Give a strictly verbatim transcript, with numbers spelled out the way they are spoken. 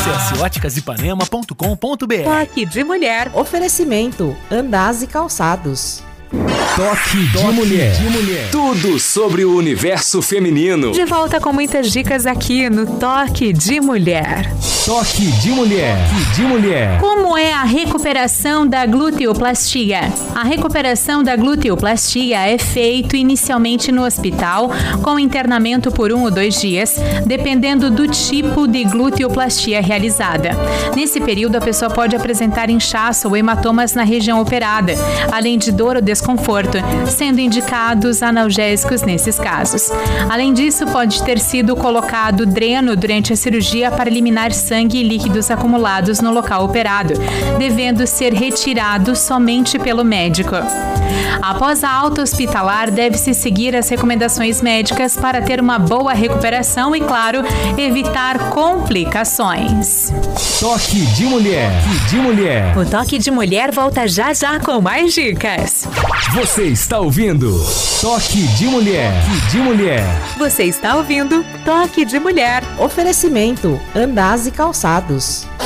Acesse óticas ipanema ponto com ponto br. Toque de Mulher. Oferecimento Andaz e Calçados. Toque de Mulher. de Mulher. Tudo sobre o universo feminino. De volta com muitas dicas aqui no Toque de Mulher. Toque de Mulher. Toque de Mulher. Como é a recuperação da gluteoplastia? A recuperação da gluteoplastia é feito inicialmente no hospital, com internamento por um ou dois dias, dependendo do tipo de gluteoplastia realizada. Nesse período, a pessoa pode apresentar inchaço ou hematomas na região operada, além de dor ou desconforto, sendo indicados analgésicos nesses casos. Além disso, pode ter sido colocado dreno durante a cirurgia para eliminar sangue e líquidos acumulados no local operado, devendo ser retirado somente pelo médico. Após a alta hospitalar, deve-se seguir as recomendações médicas para ter uma boa recuperação e, claro, evitar complicações. Toque de Mulher. Toque de Mulher. O Toque de Mulher volta já já com mais dicas. Você está ouvindo Toque de Mulher. Toque de Mulher. Você está ouvindo Toque de Mulher. Oferecimento Andaz e Calçados.